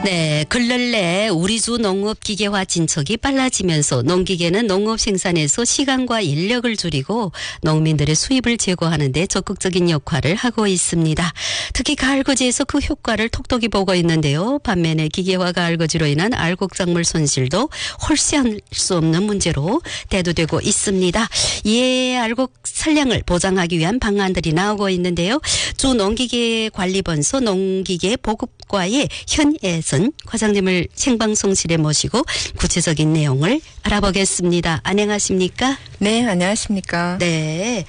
네, 근래 우리 주 농업 기계화 진척이 빨라지면서 농기계는 농업 생산에서 시간과 인력을 줄이고 농민들의 수입을 제고하는 데 적극적인 역할을 하고 있습니다. 특히 가을거지에서 그 효과를 톡톡히 보고 있는데요. 반면에 기계화 가을거지로 인한 알곡작물 손실도 홀수할 수 없는 문제로 대두되고 있습니다. 이에 알곡 산량을 보장하기 위한 방안들이 나오고 있는데요. 주 농기계 관리본소 농기계 보급과의 현예선 과장님을 생방송실에 모시고 구체적인 내용을 알아보겠습니다. 안녕하십니까? 네, 안녕하십니까? 네.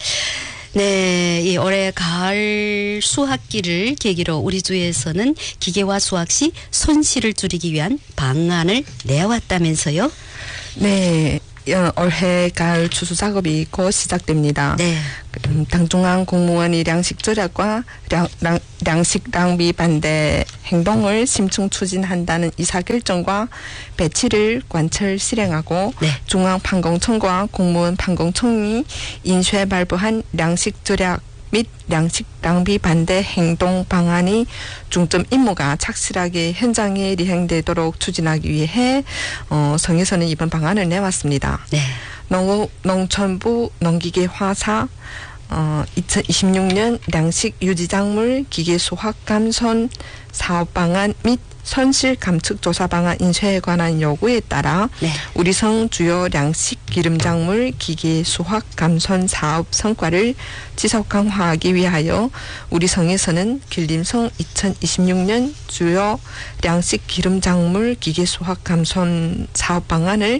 네, 이 올해 가을 수확기를 계기로 우리 주에서는 기계화 수확 시 손실을 줄이기 위한 방안을 내왔다면서요? 네, 올해 가을 추수 작업이 곧 시작됩니다. 네. 당중앙 공무원이粮食 절약과粮食 낭비 반대 행동을 심층 추진한다는 이사결정과 배치를 관철 실행하고 네. 중앙판공청과 공무원 판공청이 인쇄 발부한粮食 절약 및粮食 낭비 반대 행동 방안이 중점 임무가 착실하게 현장에 리행되도록 추진하기 위해 성에서는 이번 방안을 내왔습니다. 네. 농촌부 농기계화사 2026년粮食 유지작물 기계 수확 감손 사업 방안 및 손실 감축 조사 방안 인쇄에 관한 요구에 따라 네. 우리성 주요粮食 기름작물 기계 수확 감손 사업 성과를 지속 강화하기 위하여 우리성에서는 길림성 2026년 주요粮食 기름작물 기계 수확 감손 사업 방안을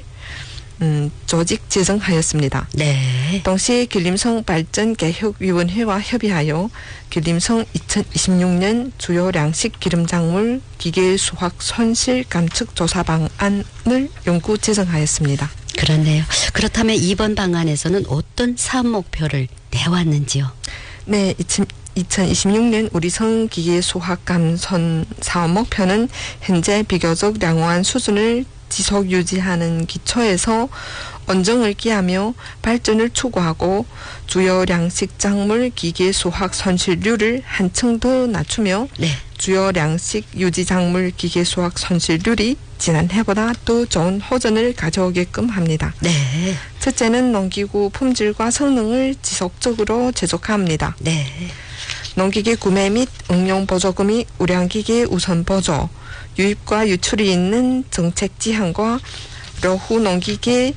조직 제정하였습니다. 네. 동시에 길림성 발전개혁위원회와 협의하여 길림성 2026년 주요粮食 기름작물 기계 수확 손실 감축 조사 방안을 연구 제정하였습니다. 그렇네요. 그렇다면 이번 방안에서는 어떤 사업 목표를 내왔는지요? 네, 2026년 우리성 기계 수확 감손 사업 목표는 현재 비교적 양호한 수준을 지속 유지하는 기초에서 언정을 기하며 발전을 추구하고 주요粮食 작물 기계 수확 손실률을 한층 더 낮추며 네. 주요粮食 유지 작물 기계 수확 손실률이 지난해보다 더 좋은 호전을 가져오게끔 합니다. 네. 첫째는 농기구 품질과 성능을 지속적으로 제조합니다. 네. 농기계 구매 및 응용 보조금이 우량기계 우선 보조, 유입과 유출이 있는 정책 지향과 러후 농기계,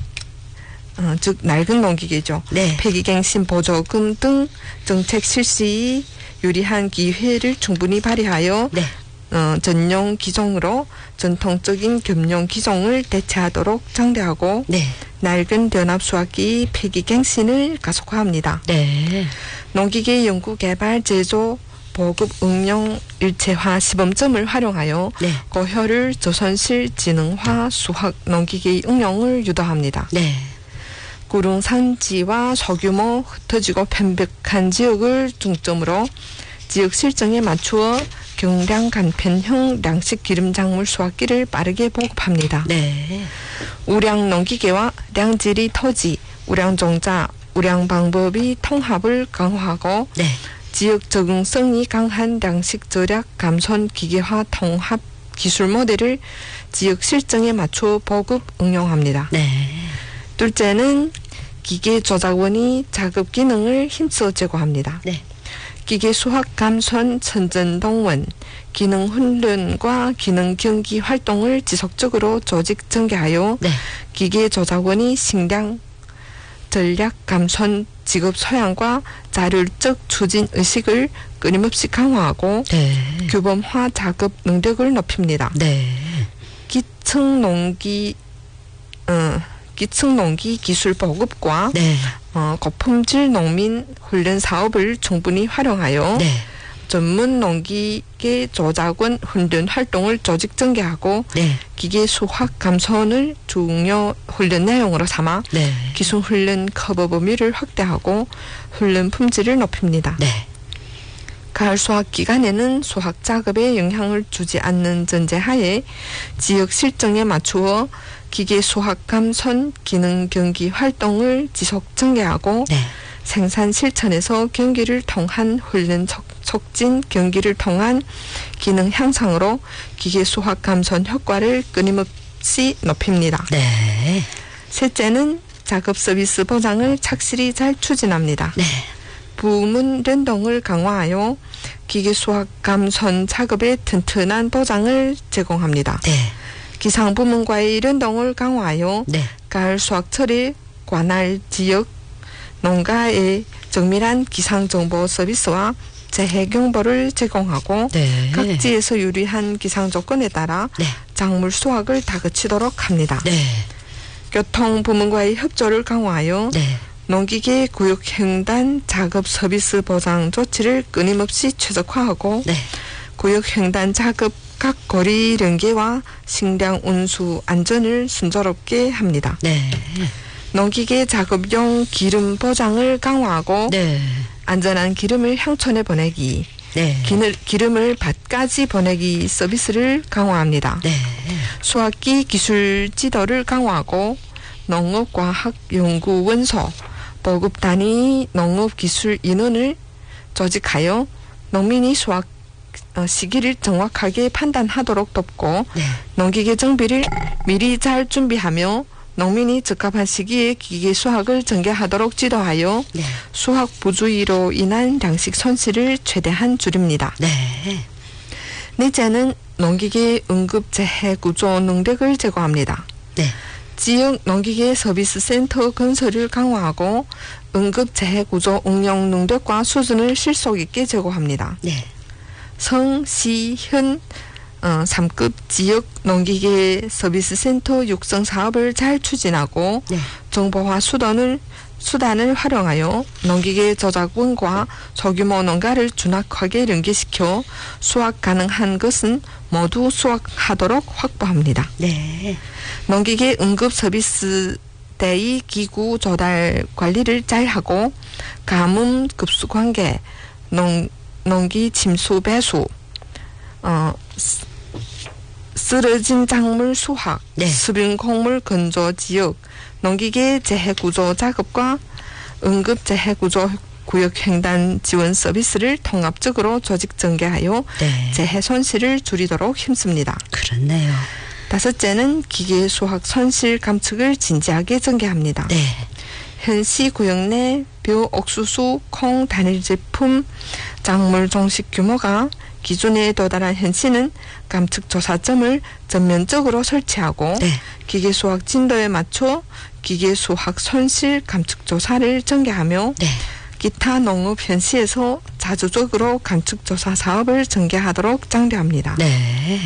즉 낡은 농기계죠. 네. 폐기갱신 보조금 등 정책 실시에 유리한 기회를 충분히 발휘하여 네. 전용 기종으로 전통적인 겸용 기종을 대체하도록 장려하고 네. 낡은 변압 수확기 폐기갱신을 가속화합니다. 네. 농기계 연구 개발 제조 보급 응용 일체화 시범점을 활용하여 네. 고효율 저손실 지능화 수확 농기계의 응용을 유도합니다. 네. 구릉 산지와 소규모 흩어지고 편백한 지역을 중점으로 지역 실정에 맞추어 경량 간편형粮食 기름작물 수확기를 빠르게 보급합니다. 네. 우량 농기계와 량지리 토지, 우량 종자, 우량 방법의 통합을 강화하고 네. 지역 적응성이 강한粮食 절약 감손 기계화 통합 기술 모델을 지역 실정에 맞춰 보급 응용합니다. 네. 둘째는 기계 조작원이 작업 기능을 힘써 제고합니다. 네. 기계 수확 감손 선전동원, 기능 훈련과 기능 경기 활동을 지속적으로 조직 전개하여 네. 기계 조작원이 식량 전략 감손 직업 소양과 자율적 추진 의식을 끊임없이 강화하고 네. 규범화 작업 능력을 높입니다. 네. 기층 농기 기술 보급과 네. 고품질 농민 훈련 사업을 충분히 활용하여 네. 전문 농기계 조작원 훈련 활동을 조직 전개하고 네. 기계 수확 감손을 중요 훈련 내용으로 삼아 네. 기술 훈련 커버 범위를 확대하고 훈련 품질을 높입니다. 네. 가을 수확 기간에는 수확 작업에 영향을 주지 않는 전제하에 지역 실정에 맞추어 기계 수확 감손 기능 경기 활동을 지속 전개하고 네. 생산 실천에서 경기를 통한 훈련 촉진, 경기를 통한 기능 향상으로 기계 수학 감선 효과를 끊임없이 높입니다. 네. 셋째는 작업 서비스 보장을 착실히 잘 추진합니다. 네. 부문 연동을 강화하여 기계 수학 감선 작업에 튼튼한 보장을 제공합니다. 네. 기상 부문과의 연동을 강화하여 네. 가을 수확철에 관할 지역 농가의 정밀한 기상 정보 서비스와 재해 경보를 제공하고 네. 각지에서 유리한 기상 조건에 따라 네. 작물 수확을 다그치도록 합니다. 네. 교통 부문과의 협조를 강화하여 네. 농기계 구역 횡단 작업 서비스 보장 조치를 끊임없이 최적화하고 네. 구역 횡단 작업 각 거리 연계와 식량 운수 안전을 순조롭게 합니다. 네. 농기계 작업용 기름 보장을 강화하고 네. 안전한 기름을 향촌에 보내기, 네. 기름을 밭까지 보내기 서비스를 강화합니다. 네. 수학기 기술 지도를 강화하고 농업과학연구원소, 보급 단위 농업기술 인원을 조직하여 농민이 수학 시기를 정확하게 판단하도록 돕고 네. 농기계 정비를 미리 잘 준비하며 농민이 적합한 시기에 기계 수확을 전개하도록 지도하여 네. 수확 부주의로 인한 양식 손실을 최대한 줄입니다. 네. 넷째는 농기계 응급재해 구조 능력을 제고합니다. 네. 지역 농기계 서비스 센터 건설을 강화하고 응급재해 구조 응용 능력과 수준을 실속 있게 제고합니다. 네. 성, 시, 현 3급 지역 농기계 서비스 센터 육성 사업을 잘 추진하고 네. 정보화 수단을 활용하여 농기계 저작원과 소규모 농가를 준확하게 연계시켜 수확 가능한 것은 모두 수확하도록 확보합니다. 네. 농기계 응급 서비스 대의 기구 조달 관리를 잘 하고 가뭄 급수 관계, 농기 침수 배수, 쓰러진 작물 수확, 네. 수분 곡물 건조 지역, 농기계 재해 구조 작업과 응급 재해 구조 구역 횡단 지원 서비스를 통합적으로 조직 전개하여 네. 재해 손실을 줄이도록 힘씁니다. 그렇네요. 다섯째는 기계 수확 손실 감축을 진지하게 전개합니다. 네. 현시 구역 내 벼, 옥수수, 콩 단일 제품 작물 종식 규모가 기준에 도달한 현시는 감축 조사점을 전면적으로 설치하고 네. 기계 수확 진도에 맞춰 기계 수확 손실 감축 조사를 전개하며 네. 기타 농업 현시에서 자주적으로 감축 조사 사업을 전개하도록 장려합니다. 네.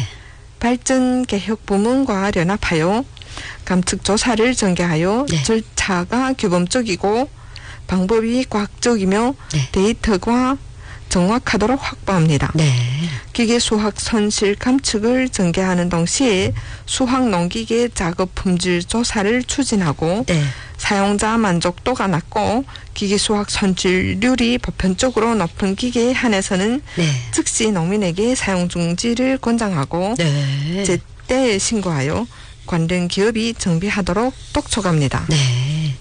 발전 개혁 부문과 연합하여 감축 조사를 전개하여 네. 절차가 규범적이고 방법이 과학적이며 네. 데이터가 정확하도록 확보합니다. 네. 기계 수확 손실 감축을 전개하는 동시에 수확 농기계 작업 품질 조사를 추진하고 네. 사용자 만족도가 낮고 기계 수확 손실률이 보편적으로 높은 기계에 한해서는 네. 즉시 농민에게 사용 중지를 권장하고 네. 제때 신고하여 관련 기업이 정비하도록督促합니다. 네.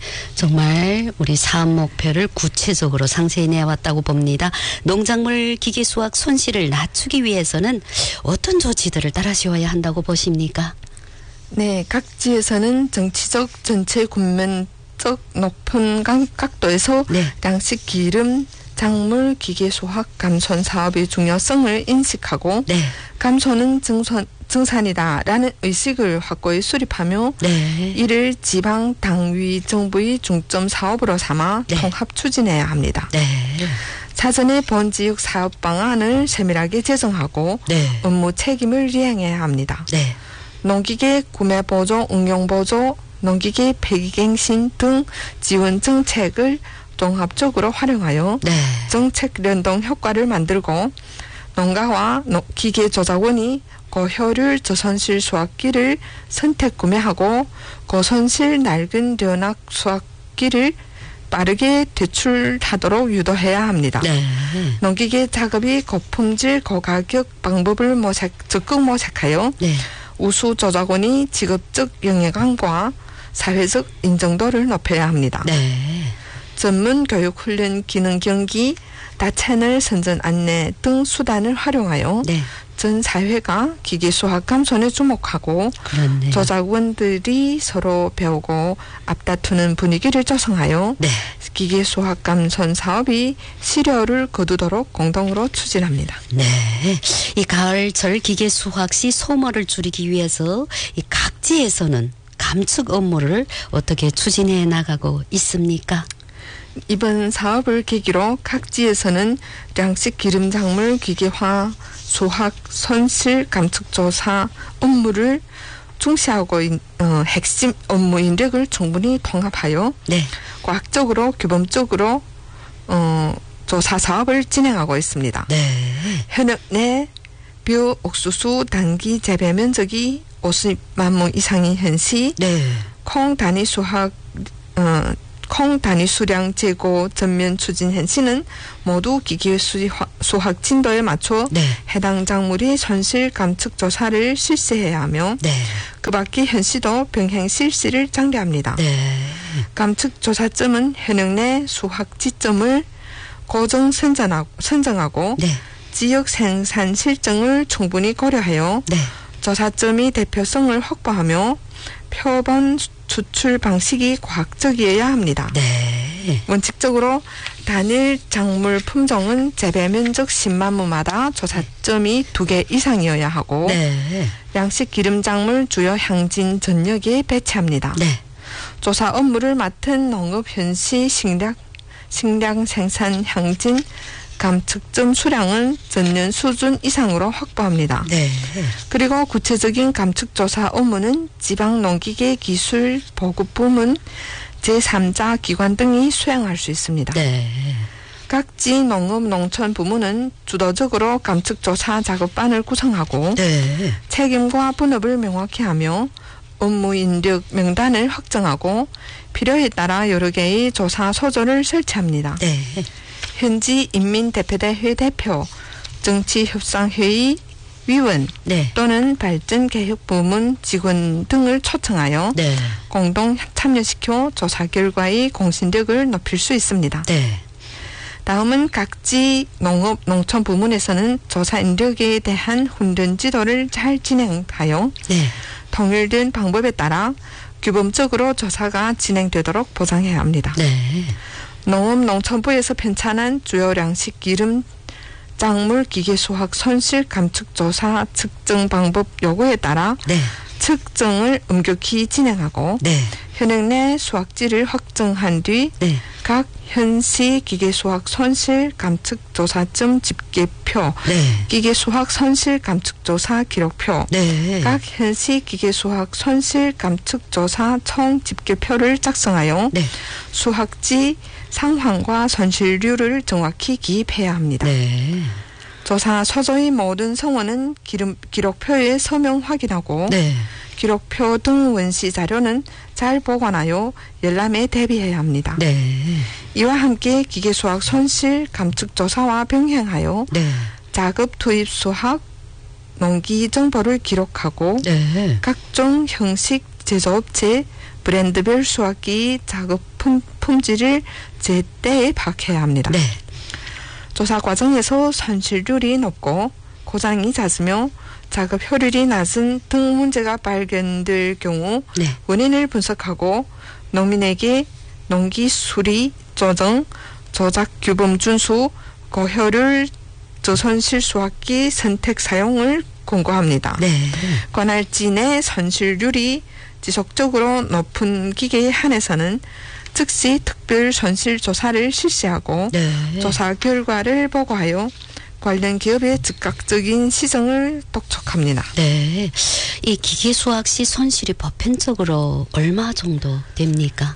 정말 우리 사업 목표를 구체적으로 상세히 내왔다고 봅니다. 농작물 기계 수확 손실을 낮추기 위해서는 어떤 조치들을 따라세워야 한다고 보십니까? 네, 각지에서는 정치적 전체 군면적 높은 각도에서 네. 양식 기름 작물 기계 수확 감손 사업의 중요성을 인식하고 네. 감손은 증산이다라는 의식을 확고히 수립하며 네. 이를 지방 당위 정부의 중점 사업으로 삼아 네. 통합 추진해야 합니다. 네. 사전에 본 지역 사업 방안을 세밀하게 제정하고 네. 업무 책임을 이행해야 합니다. 네. 농기계 구매 보조, 응용 보조, 농기계 폐기갱신 등 지원 정책을 종합적으로 활용하여 네. 정책 연동 효과를 만들고 농가와 기계 조작원이 고효율 저손실 수확기를 선택 구매하고 고손실 낡은 연락 수확기를 빠르게 대출하도록 유도해야 합니다. 네. 농기계 작업이 고품질 고가격 방법을 적극 모색하여 네. 우수 조작원이 직업적 영향과 사회적 인정도를 높여야 합니다. 네. 전문 교육 훈련 기능 경기, 다채널 선전 안내 등 수단을 활용하여 네. 전 사회가 기계 수학 감손에 주목하고 그렇네요. 저작원들이 서로 배우고 앞다투는 분위기를 조성하여 네. 기계 수학 감손 사업이 실효를 거두도록 공동으로 추진합니다. 네. 이 가을철 기계 수학 시 소모를 줄이기 위해서 이 각지에서는 감축 업무를 어떻게 추진해 나가고 있습니까? 이번 사업을 계기로 각지에서는 양식 기름작물 기계화 수학 손실 감축 조사 업무를 중시하고 핵심 업무 인력을 충분히 통합하여 네. 과학적으로 규범적으로 조사 사업을 진행하고 있습니다. 네. 현역 내 bio 옥수수 단기 재배 면적이 50만 亩 이상인 현시 네. 콩 단위 수량 재고 전면 추진 현시는 모두 기계 수학 진도에 맞춰 네. 해당 작물의 손실 감축 조사를 실시해야 하며 네. 그 밖에 현시도 병행 실시를 장려합니다. 네. 감축 조사점은 현역 내 수학 지점을 고정 선정하고 네. 지역 생산 실정을 충분히 고려하여 네. 조사점이 대표성을 확보하며 표본 추출 방식이 과학적이어야 합니다. 네. 원칙적으로 단일 작물 품종은 재배 면적 10만 亩마다 조사점이 2개 이상이어야 하고 네. 양식 기름작물 주요 향진 전역에 배치합니다. 네. 조사 업무를 맡은 농업 현시 식량 생산 향진 감축점 수량은 전년 수준 이상으로 확보합니다. 네. 그리고 구체적인 감축조사 업무는 지방농기계 기술 보급 부문 제3자 기관 등이 수행할 수 있습니다. 네. 각지 농업 농촌 부문은 주도적으로 감축조사 작업반을 구성하고 네. 책임과 분업을 명확히 하며 업무 인력 명단을 확정하고 필요에 따라 여러 개의 조사 소조를 설치합니다. 네. 현지 인민대표대회 대표, 정치협상회의 위원 네. 또는 발전개혁부문 직원 등을 초청하여 네. 공동 참여시켜 조사 결과의 공신력을 높일 수 있습니다. 네. 다음은 각지 농업 농촌 부문에서는 조사 인력에 대한 훈련 지도를 잘 진행하여 네. 통일된 방법에 따라 규범적으로 조사가 진행되도록 보장해야 합니다. 네. 농업농촌부에서 편찬한 주요 양식 기름 작물 기계 수학 손실 감축 조사 측정 방법 요구에 따라 네. 측정을 엄격히 진행하고 네. 현역 내 수학지를 확정한 뒤 네. 각 현시 기계 수학 손실 감축 조사점 집계표, 네. 기계 수학 손실 감축 조사 기록표, 네. 각 현시 기계 수학 손실 감축 조사 총 집계표를 작성하여 네. 수학지 상황과 손실률을 정확히 기입해야 합니다. 네. 조사 소조의 모든 성원은 기록표에 서명 확인하고 네. 기록표 등 원시 자료는 잘 보관하여 열람에 대비해야 합니다. 네. 이와 함께 기계수학 손실 감축 조사와 병행하여 네. 작업 투입 수학 농기 정보를 기록하고 네. 각종 형식 제조업체 브랜드별 수학기 작업 품질을 제때에 파악해야 합니다. 네. 조사 과정에서 손실률이 높고 고장이 잦으며 작업 효율이 낮은 등 문제가 발견될 경우 네. 원인을 분석하고 농민에게 농기 수리, 조정, 조작 규범 준수, 고효율 저손실 수확기 선택 사용을 권고합니다. 네. 관할지 내 손실률이 지속적으로 높은 기계에 한해서는 즉시 특별 손실 조사를 실시하고 네. 조사 결과를 보고하여 관련 기업의 즉각적인 시정을督促합니다. 네. 이 기계 수학 시 손실이 보편적으로 얼마 정도 됩니까?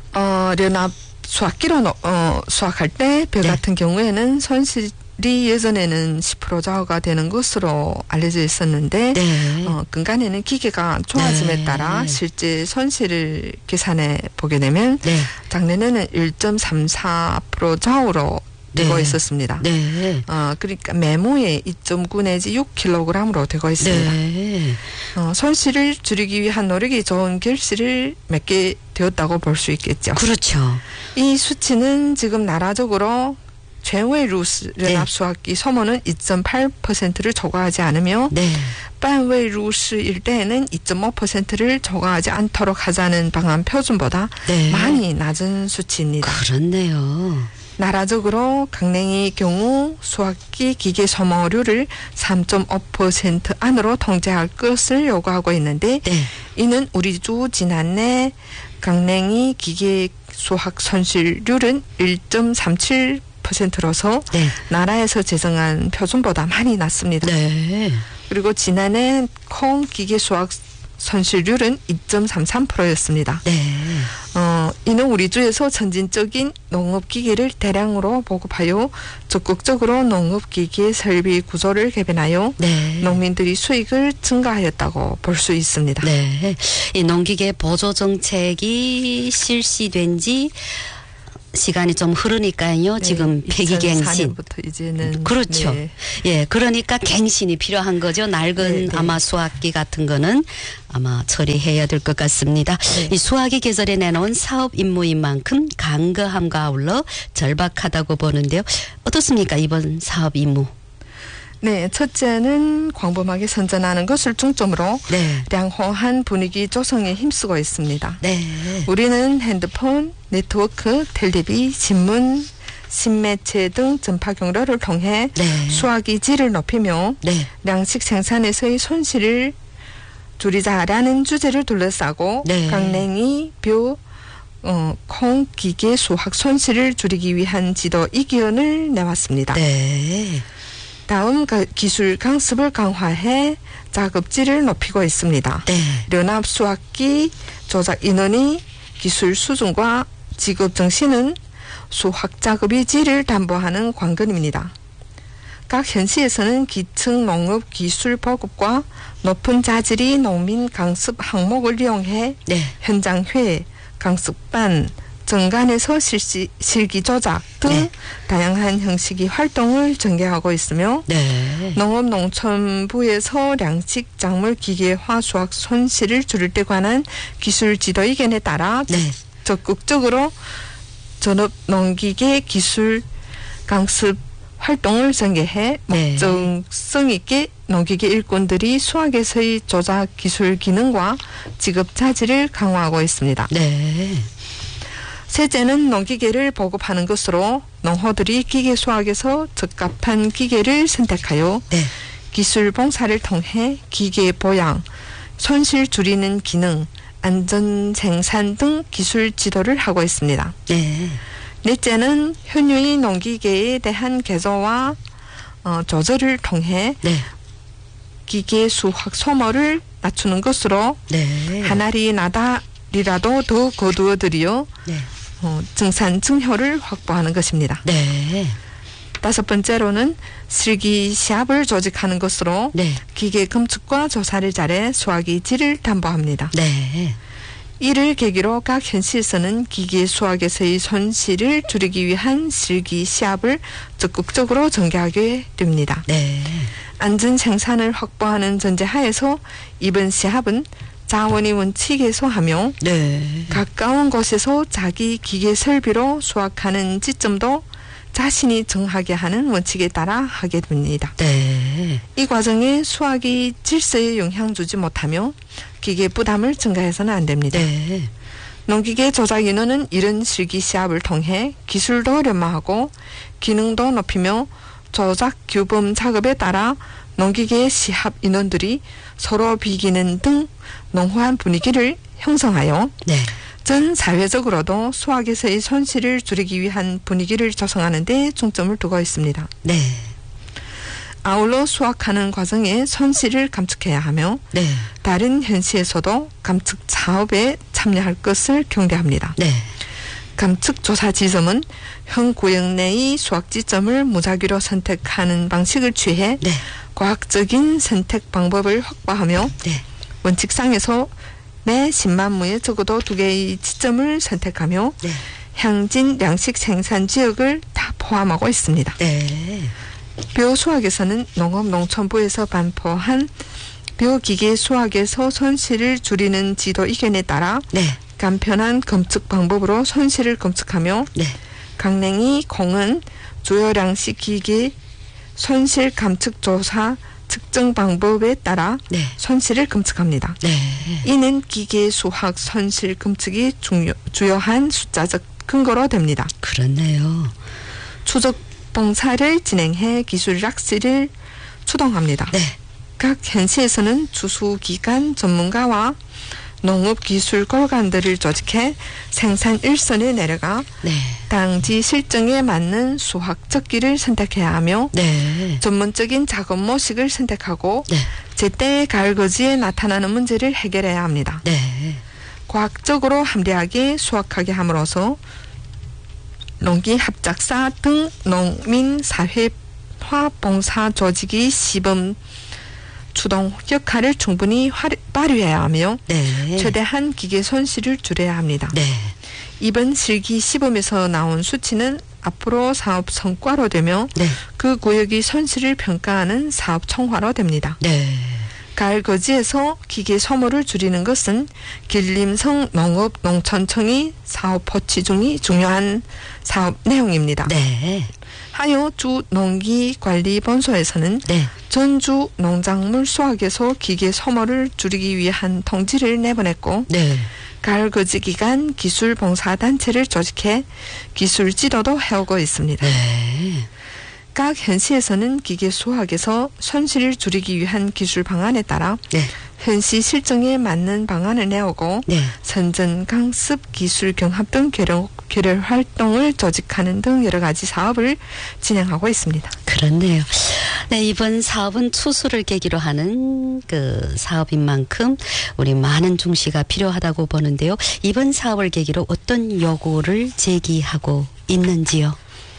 연합 수학기로 수학할 때 벼 네. 같은 경우에는 손실이 예전에는 10% 좌우가 되는 것으로 알려져 있었는데 네. 근간에는 기계가 좋아짐에 네. 따라 실제 손실을 계산해 보게 되면 네. 작년에는 1.34% 좌우로 되어 있었습니다. 네. 그러니까 메모에 2.9 내지 6kg으로 되어 있습니다. 네. 손실을 줄이기 위한 노력이 좋은 결실을 맺게 되었다고 볼 수 있겠죠. 그렇죠. 이 수치는 지금 나라적으로 최후의 루스 네. 납수학기 소모는 2.8%를 초과하지 않으며 네. 반웨이 루스일 때에는 2.5%를 초과하지 않도록 하자는 방안 표준보다 네. 많이 낮은 수치입니다. 그렇네요. 나라적으로 강냉의 경우 수학기 기계 소모율을 3.5% 안으로 통제할 것을 요구하고 있는데 네. 이는 우리 주 지난해 강냉의 기계 수학 손실률은 1.37%로서 네. 나라에서 제정한 표준보다 많이 낮습니다. 네. 그리고 지난해 콩 기계 수학 손실률은 2.33%였습니다. 네. 이는 우리 주에서 선진적인 농업기계를 대량으로 보급하여 적극적으로 농업기계 설비 구조를 개편하여 네. 농민들이 수익을 증가하였다고 볼 수 있습니다. 네. 이 농기계 보조 정책이 실시된 지 시간이 좀 흐르니까요. 네, 지금 폐기갱신. 2004년부터 이제는 그렇죠. 네. 예, 그러니까 갱신이 필요한 거죠. 낡은 네, 네. 아마 수학기 같은 거는 아마 처리해야 될 것 같습니다. 네. 이 수학기 계절에 내놓은 사업 임무인 만큼 간거함과 아울러 절박하다고 보는데요. 어떻습니까? 이번 사업 임무. 네, 첫째는 광범하게 선전하는 것을 중점으로 네. 良好한 분위기 조성에 힘쓰고 있습니다. 네. 우리는 핸드폰, 네트워크, 텔레비, 신문, 신매체 등 전파 경로를 통해 네. 수학의 질을 높이며 네. 粮食생산에서의 손실을 줄이자라는 주제를 둘러싸고 네. 강냉이 벼 콩 기계 수학 손실을 줄이기 위한 지도 이견을 내왔습니다. 네. 다음 기술 강습을 강화해 작업질을 높이고 있습니다. 네. 연합 수학기 조작 인원이 기술 수준과 직업 정신은 수학 작업의 질을 담보하는 관건입니다. 각 현시에서는 기층 농업 기술 보급과 높은 자질의 농민 강습 항목을 이용해 네. 현장회, 강습반, 정관에서 실기 조작 등 네. 다양한 형식의 활동을 전개하고 있으며 네. 농업농촌부에서粮食작물 기계화 수학 손실을 줄일 때 관한 기술 지도 의견에 따라 네. 적극적으로 전업 농기계 기술 강습 활동을 전개해 네. 목적성 있게 농기계 일꾼들이 수학에서의 조작 기술 기능과 직업 자질을 강화하고 있습니다. 네. 셋째는 농기계를 보급하는 것으로 농호들이 기계 수학에서 적합한 기계를 선택하여 네. 기술 봉사를 통해 기계 보양, 손실 줄이는 기능, 안전 생산 등 기술 지도를 하고 있습니다. 네. 넷째는 현유의 농기계에 대한 개조와 조절을 통해 네. 기계 수학 소모를 낮추는 것으로 네. 한 알이 나달이라도 더 거두어들여 네. 증산 증효를 확보하는 것입니다. 네. 다섯 번째로는 실기 시합을 조직하는 것으로 네. 기계 검측과 조사를 잘해 수학의 질을 담보합니다. 네. 이를 계기로 각 현시에서는 기계 수학에서의 손실을 줄이기 위한 실기 시합을 적극적으로 전개하게 됩니다. 네. 안전 생산을 확보하는 전제하에서 이번 시합은 자원의 원칙에 소하며 네. 가까운 곳에서 자기 기계 설비로 수학하는 지점도 자신이 정하게 하는 원칙에 따라 하게 됩니다. 네. 이 과정에 수학이 질서에 영향 주지 못하며 기계 부담을 증가해서는 안 됩니다. 네. 농기계 조작 인원은 이런 실기 시합을 통해 기술도 연마하고 기능도 높이며 조작 규범 작업에 따라 농기계 시합 인원들이 서로 비기는 등 농후한 분위기를 형성하여 네. 전 사회적으로도 수학에서의 손실을 줄이기 위한 분위기를 조성하는 데 중점을 두고 있습니다. 네. 아울러 수학하는 과정에 손실을 감축해야 하며 네. 다른 현시에서도 감축 사업에 참여할 것을 경계합니다. 네. 감축 조사 지점은 현 구역 내의 수학 지점을 무작위로 선택하는 방식을 취해 네. 과학적인 선택 방법을 확보하며 네. 원칙상에서 매 10만 무에 적어도 2개의 지점을 선택하며 네. 향진粮食생산 지역을 다 포함하고 있습니다. 네. 벼수학에서는 농업농촌부에서 반포한 벼기계 수학에서 손실을 줄이는 지도 의견에 따라 네. 간편한 검측 방법으로 손실을 검측하며 네. 강냉이 공은 조혈량식 기계 손실 감측 조사 측정 방법에 따라 네. 손실을 검측합니다. 네. 이는 기계 수학 손실 검측이 주요한 숫자적 근거로 됩니다. 그렇네요. 추적 봉사를 진행해 기술 락시를 추동합니다. 네. 각 현시에서는 주수기관 전문가와 농업기술 골간들을 조직해 생산 일선에 내려가 네. 당지 실정에 맞는 수학적 길을 선택해야 하며 네. 전문적인 작업 모식을 선택하고 네. 제때의 가을거지에 나타나는 문제를 해결해야 합니다. 네. 과학적으로 합리하게 수학하게 함으로써 농기 합작사 등 농민 사회화 봉사 조직이 시범 주동 역할을 충분히 발휘해야 하며 네. 최대한 기계 손실을 줄여야 합니다. 네. 이번 실기 시범에서 나온 수치는 앞으로 사업 성과로 되며 네. 그 구역이 손실을 평가하는 사업 총화로 됩니다. 네. 가을 거지에서 기계 소모를 줄이는 것은 길림성 농업농촌청이 사업 포치 중이 중요한 사업 내용입니다. 네. 하여 주 농기관리본소에서는 네. 전주 농작물 수확에서 기계 소모를 줄이기 위한 통지를 내보냈고 네. 가을 거지 기간 기술 봉사 단체를 조직해 기술 지도도 해오고 있습니다. 네. 각 현시에서는 기계 수확에서 손실을 줄이기 위한 기술 방안에 따라 네. 현시 실정에 맞는 방안을 내오고 네. 선전 강습 기술 경합 등 결혈 활동을 조직하는 등 여러 가지 사업을 진행하고 있습니다. 그렇네요. 네, 이번 사업은 추수를 계기로 하는 그 사업인 만큼 우리 많은 중시가 필요하다고 보는데요. 이번 사업을 계기로 어떤 요구를 제기하고 있는지요?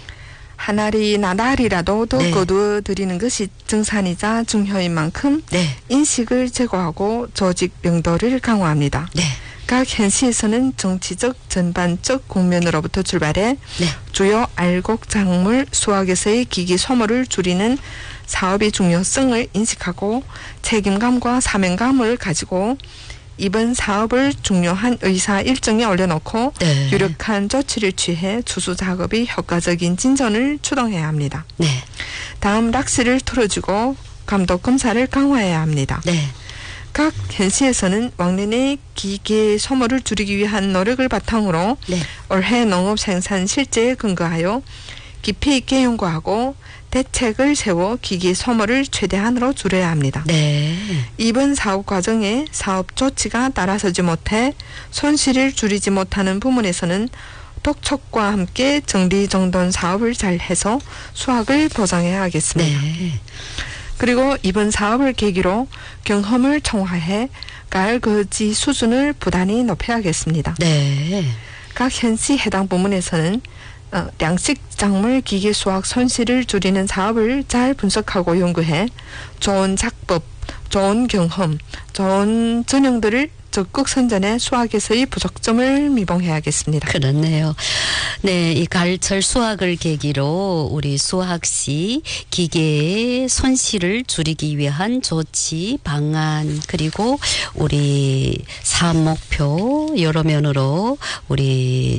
하나리 나달이라도 더 네. 거두어드리는 것이 증산이자 중요인 만큼 네. 인식을 제고하고 조직 명도를 강화합니다. 네. 각 현시에서는 정치적 전반적 국면으로부터 출발해 네. 주요 알곡 작물 수확에서의 기기 소모를 줄이는 사업의 중요성을 인식하고 책임감과 사명감을 가지고 이번 사업을 중요한 의사 일정에 올려놓고 네. 유력한 조치를 취해 추수 작업이 효과적인 진전을 추동해야 합니다. 네. 다음 락시를 틀어주고 감독 검사를 강화해야 합니다. 네. 각 현시에서는 왕년의 기계 소모를 줄이기 위한 노력을 바탕으로 네. 올해 농업 생산 실제에 근거하여 깊이 있게 연구하고 대책을 세워 기계 소모를 최대한으로 줄여야 합니다. 네. 이번 사업 과정에 사업 조치가 따라서지 못해 손실을 줄이지 못하는 부문에서는 독촉과 함께 정리정돈 사업을 잘 해서 수확을 보장해야 하겠습니다. 네. 그리고 이번 사업을 계기로 경험을 총화해 가을 거지 수준을 부단히 높여야겠습니다. 네. 각 현시 해당 부문에서는 양식 작물 기계 수확 손실을 줄이는 사업을 잘 분석하고 연구해 좋은 작법, 좋은 경험, 좋은 전형들을 적극 선전해 수확에서의 부족점을 미봉해야겠습니다. 그렇네요. 네, 이 가을철 수확을 계기로 우리 수학시 기계의 손실을 줄이기 위한 조치, 방안, 그리고 우리 사업 목표 여러 면으로 우리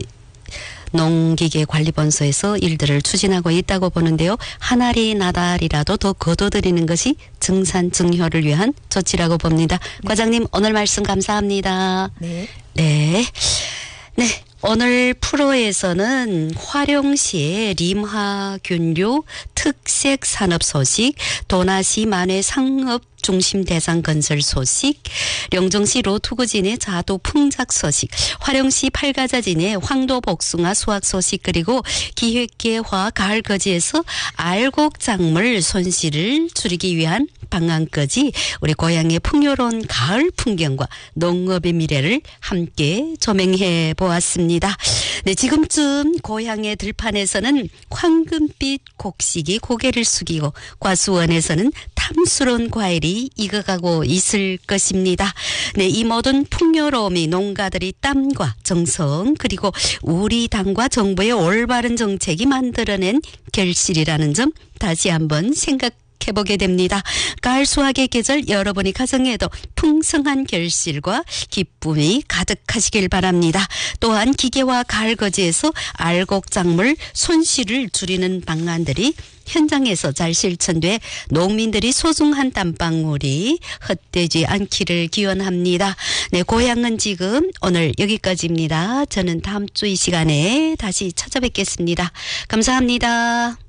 농기계관리본소에서 일들을 추진하고 있다고 보는데요. 한 알이 나달이라도 더 거둬들이는 것이 증산 증효를 위한 조치라고 봅니다. 네. 과장님 오늘 말씀 감사합니다. 네. 네. 네. 오늘 프로에서는 화령시의 림화균류 특색 산업 소식, 도나시 만회 상업 중심 대상 건설 소식, 영정시 로투구진의 자도 풍작 소식, 화령시 팔가자진의 황도 복숭아 수확 소식, 그리고 기획계화 가을거지에서 알곡 작물 손실을 줄이기 위한 방안까지 우리 고향의 풍요로운 가을 풍경과 농업의 미래를 함께 조명해 보았습니다. 네, 지금쯤 고향의 들판에서는 황금빛 곡식이 고개를 숙이고 과수원에서는 탐스러운 과일이 익어가고 있을 것입니다. 네, 이 모든 풍요로움이 농가들이 땀과 정성 그리고 우리 당과 정부의 올바른 정책이 만들어낸 결실이라는 점 다시 한번 생각해보게 됩니다. 가을 수확의 계절 여러분이 가정에도 풍성한 결실과 기쁨이 가득하시길 바랍니다. 또한 기계와 가을거지에서 알곡작물 손실을 줄이는 방안들이 현장에서 잘 실천돼 농민들이 소중한 땀방울이 헛되지 않기를 기원합니다. 네, 고향은 지금 오늘 여기까지입니다. 저는 다음 주 이 시간에 다시 찾아뵙겠습니다. 감사합니다.